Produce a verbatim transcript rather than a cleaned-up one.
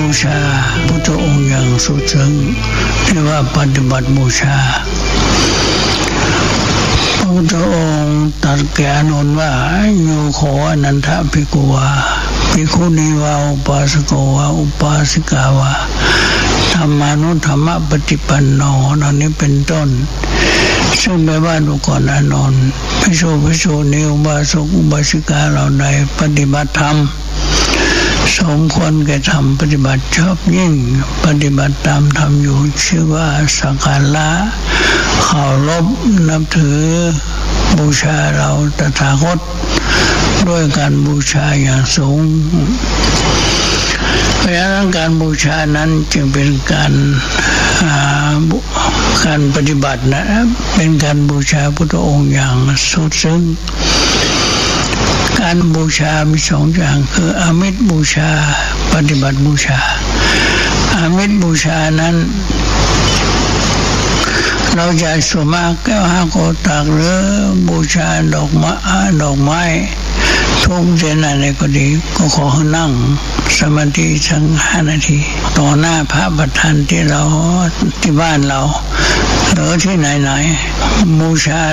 ชาพุทธองค์อย่างสุดซึ้งเรียกว่าปฏิบัติบูชาพระพุทธองค์ตรัสแก่อานนท์ว่าโยโคอนันทภิกขุวาภิกขุณีวาอุปาสโกวาอุปาสิกาวาธรรมานุธรรมปฏิปันโนนั่นนี้เป็นต้นซึ่งแปลว่าดูก่อนอานนท์ภิกษุภิกษุณีอุบาสกอุบาสิกาเหล่าใดปฏิบัติธรรมสมควรแก่ธรรมปฏิบัติชอบยิ่งปฏิบัติตามธรรมอยู่ชื่อว่าสักการะเคารพนับถือบูชาเราตถาคตด้วยการบูชาอย่างสูงเพราะฉะนั้นการบูชานั้นจึงเป็นการการปฏิบัตินะเป็นการบูชาพุทธองค์อย่างสุดซึ้งการบูชามีสองอย่างคืออามิตรบูชาปฏิบัติบูชาอามิตรบูชานั้นเราจะสวมากแก้วห้าโกตักหรือบูชาดอกไม้ดอกไม้ทุกเจนอะไรก็ดีก็ขอให้นั่งสมาธิสักห้านาทีต่อหน้าพระประธานที่เราที่บ้านเราหรือที่ไหนๆบูชา